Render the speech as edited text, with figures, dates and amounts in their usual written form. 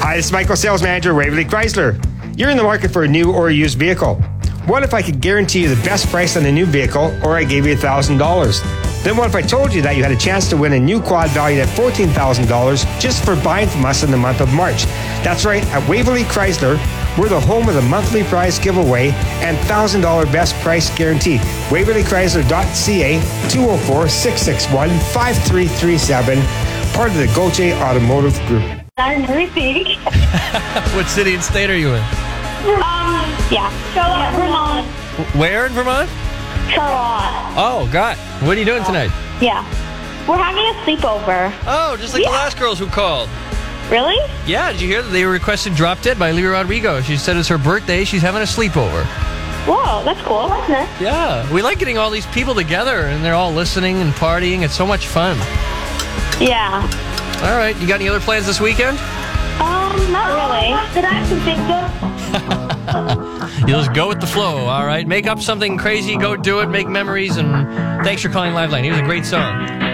Hi, this is Michael, Sales Manager, Waverly Chrysler. You're in the market for a new or a used vehicle. What if I could guarantee you the best price on a new vehicle, or I gave you $1,000? Then what if I told you that you had a chance to win a new quad valued at $14,000 just for buying from us in the month of March? That's right, at Waverly Chrysler, we're the home of the monthly prize giveaway and $1,000 best price guarantee. WaverlyChrysler.ca, 204-661-5337, part of the Gauthier Automotive Group. Everything. What city and state are you in? Vermont. Where in Vermont? Charlotte. Oh, God. What are you doing tonight? Yeah. We're having a sleepover. Oh, just like the last girls who called. Really? Yeah, did you hear that they requested Drop Dead by Olivia Rodrigo? She said it's her birthday. She's having a sleepover. Whoa, that's cool. That's nice. Yeah, we like getting all these people together, and they're all listening and partying. It's so much fun. Yeah. All right, you got any other plans this weekend? Not really. Did I have to think You'll just go with the flow, all right? Make up something crazy, go do it, make memories, and thanks for calling Liveline. Here's a great song.